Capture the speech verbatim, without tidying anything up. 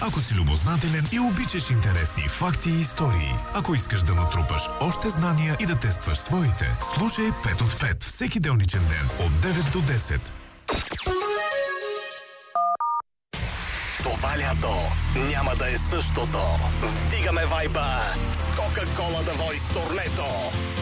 Ако си любознателен и обичаш интересни факти и истории. Ако искаш да натрупаш още знания и да тестваш своите, слушай пет от пет всеки делничен ден от девет до десет. Това лято няма да е същото. Вдигаме вайба с Кока-Кола The Voice турнето.